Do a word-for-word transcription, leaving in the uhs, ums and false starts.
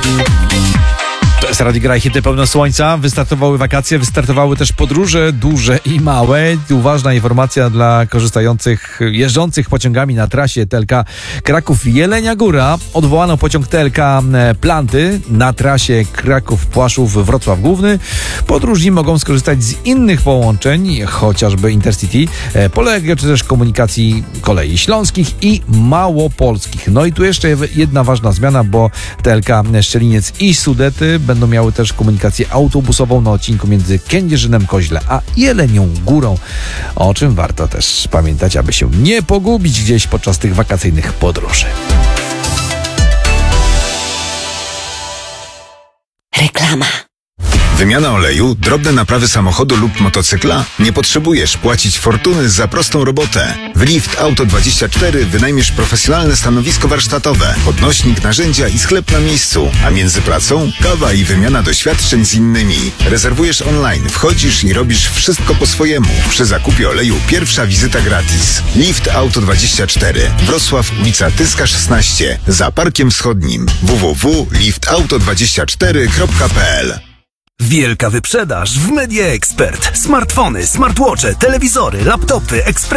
To jest Radio Graj, hity pełne słońca. Wystartowały wakacje, wystartowały też podróże duże i małe. Tu ważna informacja dla korzystających, jeżdżących pociągami na trasie T L K Kraków-Jelenia Góra. Odwołano pociąg T L K Planty na trasie Kraków-Płaszów-Wrocław Główny. Podróżni mogą skorzystać z innych połączeń, chociażby Intercity, poległej czy też komunikacji kolei śląskich i małopolskich. No i tu jeszcze jedna ważna zmiana, bo T L K Szczeliniec i Sudety będą miały też komunikację autobusową na odcinku między Kędzierzynem-Koźle a Jelenią Górą, o czym warto też pamiętać, aby się nie pogubić gdzieś podczas tych wakacyjnych podróży. Reklama. Wymiana oleju, drobne naprawy samochodu lub motocykla? Nie potrzebujesz płacić fortuny za prostą robotę. W Lift Auto dwadzieścia cztery wynajmiesz profesjonalne stanowisko warsztatowe, podnośnik, narzędzia i sklep na miejscu. A między pracą kawa i wymiana doświadczeń z innymi. Rezerwujesz online, wchodzisz i robisz wszystko po swojemu. Przy zakupie oleju pierwsza wizyta gratis. Lift Auto dwadzieścia cztery. Wrocław, ulica Tyska szesnaście. Za Parkiem Wschodnim. w w w kropka lift auto dwadzieścia cztery kropka p l. Wielka wyprzedaż w Media Expert. Smartfony, smartwatche, telewizory, laptopy, ekspres.